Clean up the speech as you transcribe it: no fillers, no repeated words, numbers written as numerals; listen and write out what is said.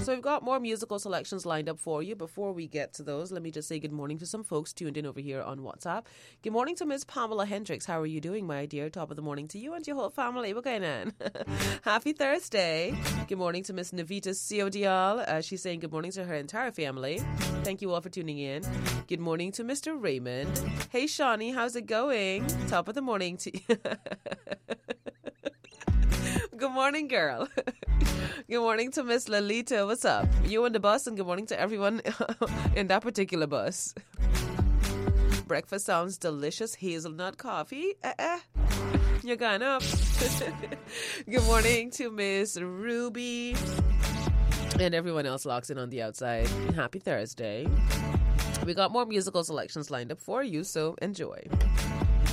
So we've got more musical selections lined up for you. Before we get to those, let me just say good morning to some folks tuned in over here on WhatsApp. Good morning to Miss Pamela Hendricks. How are you doing, my dear? Top of the morning to you and your whole family. What's going on? Happy Thursday. Good morning to Miss Navita Siodial. She's saying good morning to her entire family. Thank you all for tuning in. Good morning to Mr. Raymond. Hey, Shawnee, how's it going? Top of the morning to you. Good morning, girl. Good morning to Miss Lalita. What's up? You on the bus, and good morning to everyone in that particular bus. Breakfast sounds delicious. Hazelnut coffee. You're gone up. Good morning to Miss Ruby. And everyone else locks in on the outside. Happy Thursday. We got more musical selections lined up for you, so enjoy.